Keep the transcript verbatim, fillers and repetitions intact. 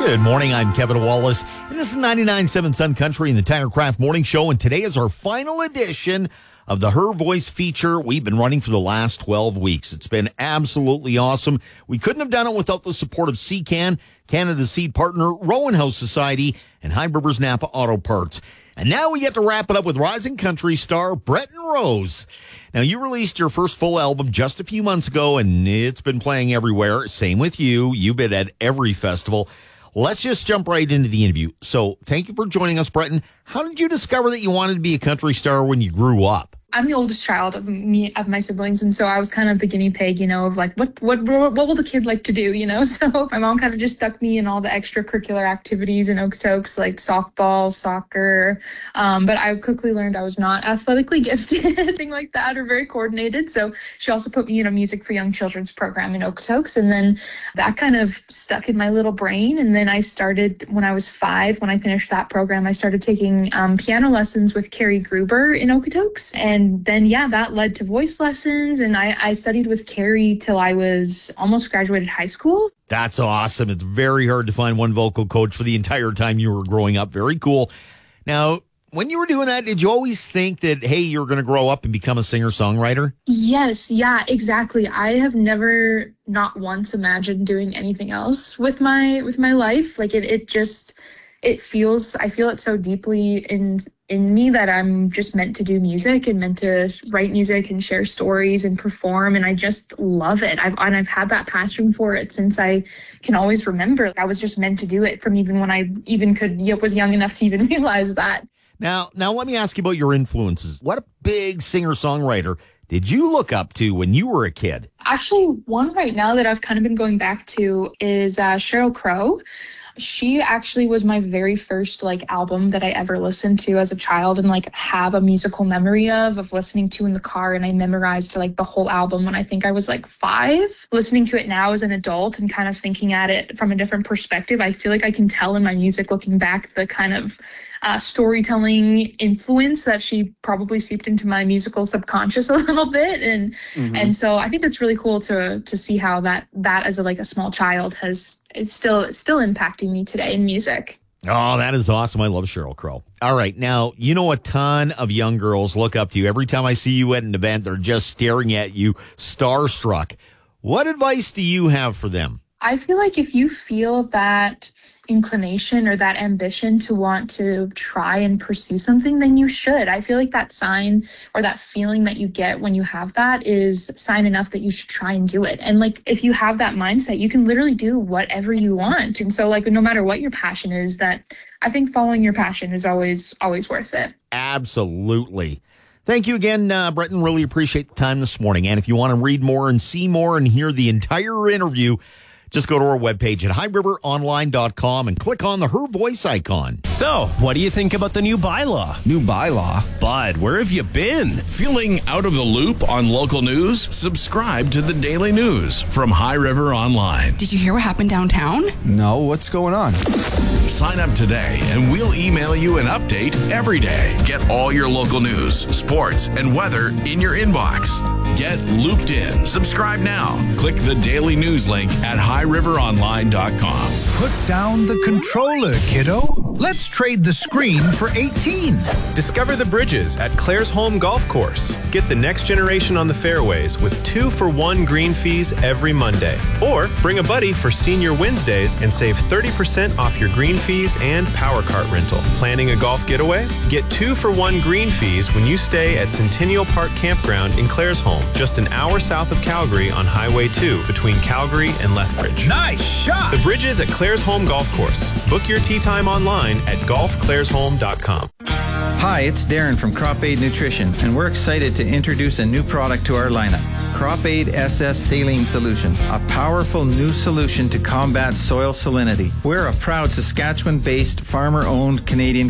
Good morning, I'm Kevin Wallace, and this is ninety-nine point seven Sun Country and the Tirecraft Morning Show, and today is our final edition of the Her Voice feature we've been running for the last twelve weeks. It's been absolutely awesome. We couldn't have done it without the support of C C A N, Canada's seed partner, Rowan House Society, and High Rivers Napa Auto Parts. And now we get to wrap it up with rising country star Breton Rose. Now, you released your first full album just a few months ago, and it's been playing everywhere. Same with you. You've been at every festival. Let's just jump right into the interview. So thank you for joining us, Breton. How did you discover that you wanted to be a country star when you grew up? I'm the oldest child of me, of my siblings. And so I was kind of the guinea pig, you know, of like, what, what, what will the kid like to do, you know? So my mom kind of just stuck me in all the extracurricular activities in Okotoks, like softball, soccer. Um, but I quickly learned I was not athletically gifted, anything like that, or very coordinated. So she also put me in a music for young children's program in Okotoks. And then that kind of stuck in my little brain. And then I started when I was five, when I finished that program, I started taking um, piano lessons with Carrie Gruber in Okotoks. And And then, yeah, that led to voice lessons. And I, I studied with Carrie till I was almost graduated high school. That's awesome. It's very hard to find one vocal coach for the entire time you were growing up. Very cool. Now, when you were doing that, did you always think that, hey, you're going to grow up and become a singer-songwriter? Yes. Yeah, exactly. I have never not once imagined doing anything else with my with my life. Like it, it just... It feels, I feel it so deeply in in me that I'm just meant to do music and meant to write music and share stories and perform. And I just love it. I've, and I've had that passion for it since I can always remember. I was just meant to do it from even when I even could, was young enough to even realize that. Now, now let me ask you about your influences. What a big singer-songwriter did you look up to when you were a kid? Actually, one right now that I've kind of been going back to is uh, Sheryl Crow. She actually was my very first like album that I ever listened to as a child and like have a musical memory of, of listening to in the car. And I memorized like the whole album when I think I was like five. Listening to it now as an adult and kind of thinking at it from a different perspective, I feel like I can tell in my music looking back the kind of uh, storytelling influence that she probably seeped into my musical subconscious a little bit. And mm-hmm. and so I think it's really cool to to see how that that as a, like a small child has it's still it's still impacting me today in music. Oh, that is awesome. I love Sheryl Crow. All right. Now, you know, a ton of young girls look up to you. Every time I see you at an event, they're just staring at you, starstruck. What advice do you have for them? I feel like if you feel that inclination or that ambition to want to try and pursue something, then you should. I feel like that sign or that feeling that you get when you have that is sign enough that you should try and do it. And like, if you have that mindset, you can literally do whatever you want. And so like, no matter what your passion is, that I think following your passion is always, always worth it. Absolutely. Thank you again, uh, Breton. Really appreciate the time this morning. And if you want to read more and see more and hear the entire interview, just go to our webpage at high river online dot com and click on the Her Voice icon. So, what do you think about the new bylaw? New bylaw? Bud, where have you been? Feeling out of the loop on local news? Subscribe to the Daily News from High River Online. Did you hear what happened downtown? No, what's going on? Sign up today and we'll email you an update every day. Get all your local news, sports, and weather in your inbox. Get looped in. Subscribe now. Click the Daily News link at high river online dot com. Put down the controller, kiddo. Let's trade the screen for eighteen. Discover the bridges at Claire's Home Golf Course. Get the next generation on the fairways with two for one green fees every Monday. Or bring a buddy for Senior Wednesdays and save thirty percent off your green fees and power cart rental. Planning a golf getaway? Get two for one green fees when you stay at Centennial Park Campground in Claresholm, just an hour south of Calgary on Highway two between Calgary and Lethbridge. Nice shot! The bridges at Claire's Home Golf Course. Book your tee time online at golf clares home dot com. Hi, it's Darren from Crop Aid Nutrition, and we're excited to introduce a new product to our lineup. Crop Aid S S Saline Solution, a powerful new solution to combat soil salinity. We're a proud Saskatchewan-based, farmer-owned Canadian